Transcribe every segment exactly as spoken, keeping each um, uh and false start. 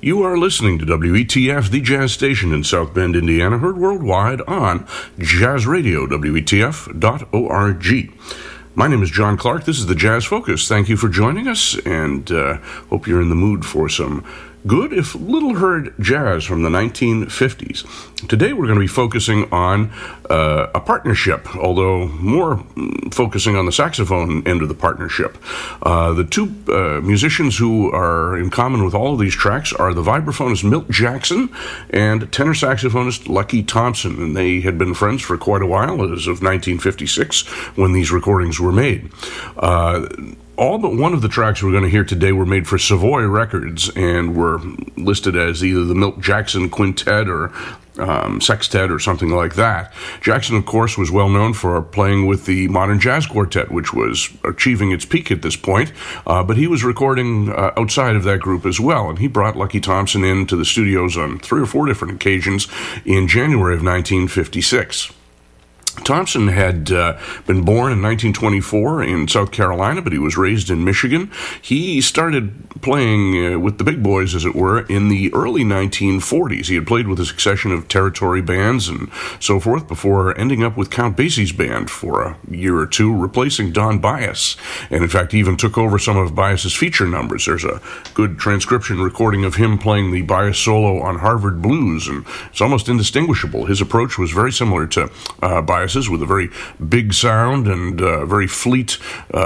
You are listening to W E T F, the jazz station in South Bend, Indiana, heard worldwide on Jazz Radio, W E T F dot org. My name is John Clark. This is the Jazz Focus. Thank you for joining us, and uh, hope you're in the mood for some good, if little-heard jazz from the nineteen fifties. Today we're going to be focusing on uh, a partnership, although more focusing on the saxophone end of the partnership. Uh, the two uh, musicians who are in common with all of these tracks are the vibraphonist Milt Jackson and tenor saxophonist Lucky Thompson, and they had been friends for quite a while, as of nineteen fifty-six, when these recordings were made. Uh, All but one of the tracks we're going to hear today were made for Savoy Records and were listed as either the Milt Jackson Quintet or um, Sextet or something like that. Jackson, of course, was well known for playing with the Modern Jazz Quartet, which was achieving its peak at this point, uh, but he was recording uh, outside of that group as well, and he brought Lucky Thompson into the studios on three or four different occasions in January of nineteen fifty-six. Thompson had uh, been born in nineteen twenty-four in South Carolina, but he was raised in Michigan. He started playing uh, with the big boys, as it were, in the early nineteen forties. He had played with a succession of territory bands and so forth before ending up with Count Basie's band for a year or two, replacing Don Byas. And in fact, he even took over some of Byas's feature numbers. There's a good transcription recording of him playing the Byas solo on Harvard Blues, and it's almost indistinguishable. His approach was very similar to uh, Byas, with a very big sound and uh, very fleet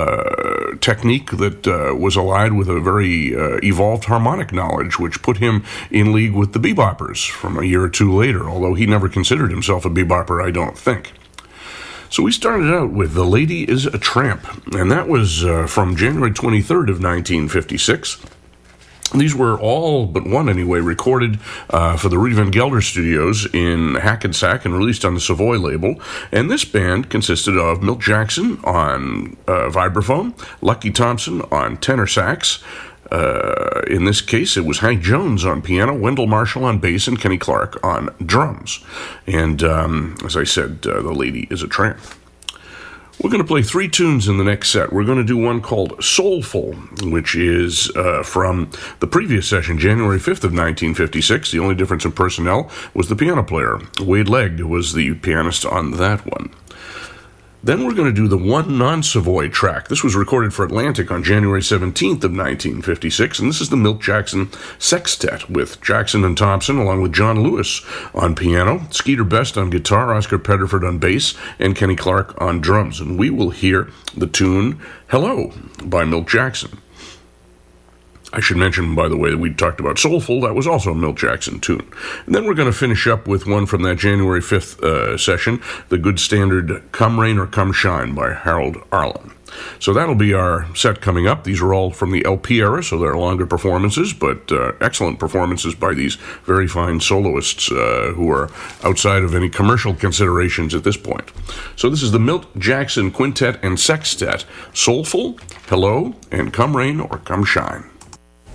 uh, technique that uh, was allied with a very uh, evolved harmonic knowledge, which put him in league with the beboppers from a year or two later, although he never considered himself a bebopper, I don't think. So we started out with The Lady is a Tramp, and that was uh, from January twenty-third of nineteen fifty-six. These were all, but one anyway, recorded uh, for the Rudy Van Gelder Studios in Hackensack and released on the Savoy label. And this band consisted of Milt Jackson on uh, vibraphone, Lucky Thompson on tenor sax. Uh, in this case, it was Hank Jones on piano, Wendell Marshall on bass, and Kenny Clark on drums. And um, as I said, uh, The Lady is a Tramp. We're going to play three tunes in the next set. We're going to do one called Soulful, which is uh, from the previous session, January fifth of nineteen fifty-six. The only difference in personnel was the piano player. Wade Legg was the pianist on that one. Then we're going to do the one non-Savoy track. This was recorded for Atlantic on January seventeenth of nineteen fifty-six, and this is the Milt Jackson Sextet with Jackson and Thompson, along with John Lewis on piano, Skeeter Best on guitar, Oscar Pettiford on bass, and Kenny Clark on drums. And we will hear the tune Hello by Milt Jackson. I should mention, by the way, that we talked about Soulful. That was also a Milt Jackson tune. And then we're going to finish up with one from that January fifth uh, session, the good standard Come Rain or Come Shine by Harold Arlen. So that'll be our set coming up. These are all from the L P era, so they're longer performances, but uh, excellent performances by these very fine soloists uh, who are outside of any commercial considerations at this point. So this is the Milt Jackson Quintet and Sextet, Soulful, Hello, and Come Rain or Come Shine.